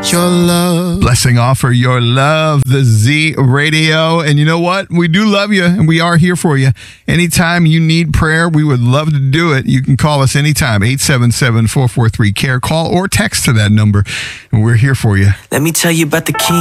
your love. Blessing offer your love, the Z Radio. And you know what? We do love you, and we are here for you. Anytime you need prayer, we would love to do it. You can call us anytime, 877-443-CARE. Call or text to that number, and we're here for you. Let me tell you about the King.